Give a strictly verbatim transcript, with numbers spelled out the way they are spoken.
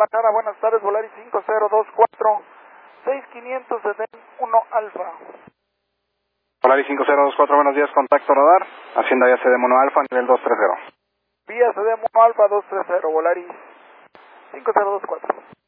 Guadalajara, buenas tardes, Volaris cinco cero dos cuatro, seis quinientos de D E M uno Alfa. Volaris cinco cero dos cuatro, buenos días, contacto radar, hacienda vía C D M uno Alfa, nivel dos tres cero. Vía C D M uno Alfa dos tres cero, Volaris cinco cero dos cuatro.